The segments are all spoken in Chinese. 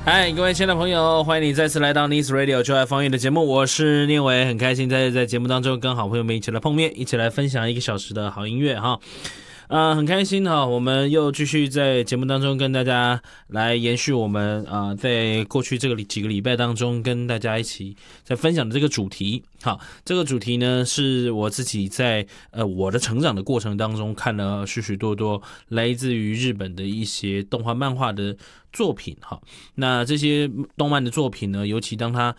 嗨，各位亲爱的朋友，欢迎你再次来到 Nice Radio 就爱方言的节目，我是念伟，很开心在节目当中跟好朋友们一起来碰面，一起来分享1个小时的好音乐哈。很开心哈，我们又继续在节目当中跟大家来延续我们在过去这个几个礼拜当中跟大家一起在分享的这个主题。好，这个主题呢是我自己在我的成长的过程当中看了许许多多来自于日本的一些动画漫画的作品哈。那这些动漫的作品呢，尤其当它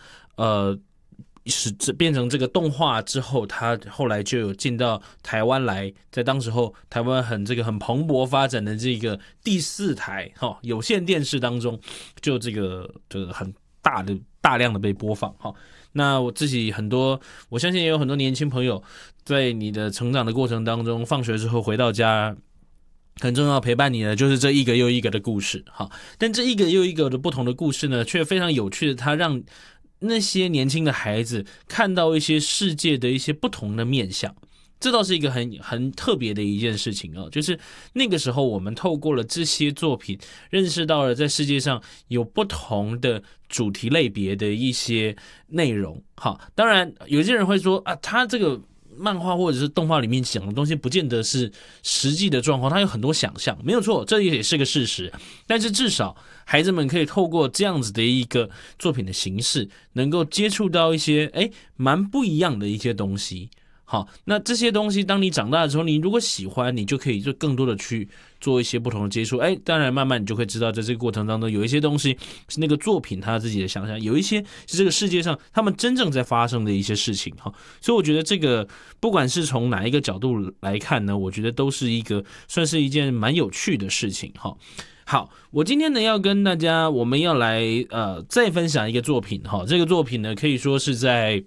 变成这个动画之后，他后来就有进到台湾来，在当时候台湾很蓬勃发展的这个第4台有线电视当中，就这个很大量的被播放哈。那我自己我相信也有很多年轻朋友在你的成长的过程当中，放学之后回到家，很重要陪伴你的就是这一个又一个的故事哈。但这一个又一个的不同的故事呢，却非常有趣的，它让那些年轻的孩子看到一些世界的一些不同的面向，这倒是一个很特别的一件事情哦。就是那个时候我们透过了这些作品，认识到了在世界上有不同的主题类别的一些内容。好，当然有些人会说他这个漫画或者是动画里面讲的东西不见得是实际的状况，它有很多想象，没有错，这也是个事实。但是至少孩子们可以透过这样子的一个作品的形式，能够接触到一些蛮不一样的一些东西。好，那这些东西当你长大的时候，你如果喜欢，你就可以就更多的去做一些不同的接触。当然慢慢你就会知道，在这个过程当中有一些东西是那个作品他自己的想象，有一些是这个世界上他们真正在发生的一些事情。所以我觉得这个不管是从哪一个角度来看呢，我觉得都是算是一件蛮有趣的事情。好，我今天呢要跟大家，我们要来再分享一个作品。这个作品呢可以说是在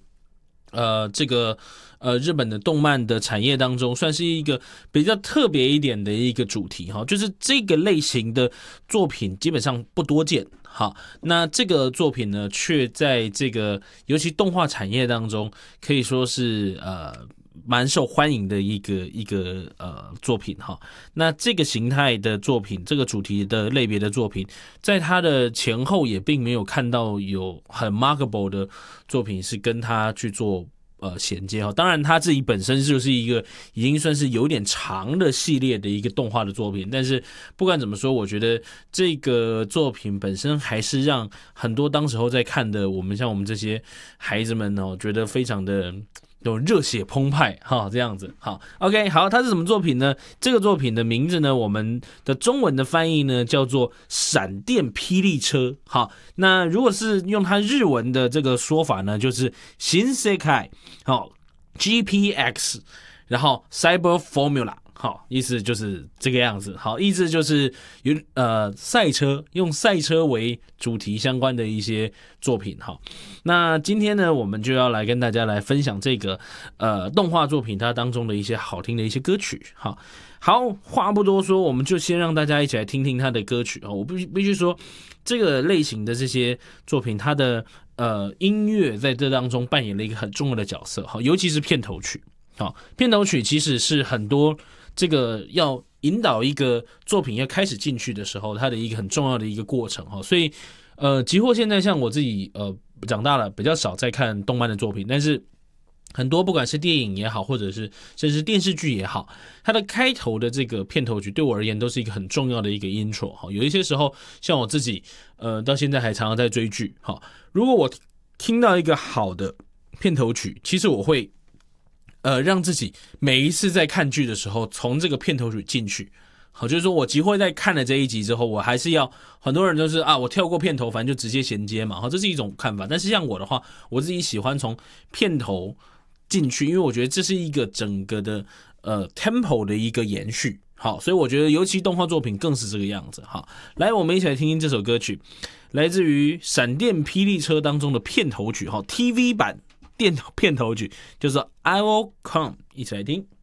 日本的动漫的产业当中，算是一个比较特别一点的一个主题哈，就是这个类型的作品基本上不多见。好，那这个作品呢，却在这个尤其动画产业当中，可以说是蛮受欢迎的一个作品哈。那这个形态的作品，这个主题的类别的作品，在它的前后也并没有看到有很 remarkable 的作品是跟它去做衔接哈。当然他自己本身就是一个已经算是有点长的系列的一个动画的作品，但是不管怎么说，我觉得这个作品本身还是让很多当时候在看的像我们这些孩子们觉得非常的有热血澎湃哈，这样子。好 ，OK， 好，它是什么作品呢？这个作品的名字呢，我们的中文的翻译呢叫做闪电霹雳车。好，那如果是用它日文的这个说法呢，就是新世界，好 GPX， 然后 Cyber Formula。好，意思就是这个样子。好，意思就是赛车，用赛车为主题相关的一些作品。好，那今天呢，我们就要来跟大家来分享这个动画作品它当中的一些好听的一些歌曲。好，话不多说，我们就先让大家一起来听听它的歌曲。我必须说，这个类型的这些作品，它的音乐在这当中扮演了一个很重要的角色。好，尤其是片头曲。好，片头曲其实是很多这个要引导一个作品要开始进去的时候，它的一个很重要的一个过程。所以几乎现在像我自己长大了，比较少在看动漫的作品，但是很多不管是电影也好，或者是甚至电视剧也好，它的开头的这个片头曲对我而言都是一个很重要的一个 intro。有一些时候像我自己到现在还常常在追剧。如果我听到一个好的片头曲，其实我会让自己每一次在看剧的时候从这个片头曲进去。好，就是说我几乎在看了这一集之后，我还是要，很多人都是我跳过片头，反正就直接衔接嘛。好，这是一种看法。但是像我的话，我自己喜欢从片头进去，因为我觉得这是一个整个的tempo 的一个延续。好，所以我觉得尤其动画作品更是这个样子。好，来我们一起来听听这首歌曲，来自于《闪电霹雳车》当中的片头曲，TV 版片头曲，就是 I Will Come， 一起来听。